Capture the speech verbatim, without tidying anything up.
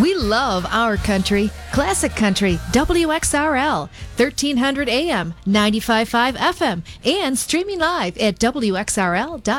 We love our country. Classic Country, W X R L, thirteen hundred A M, ninety-five point five F M, and streaming live at W X R L dot com.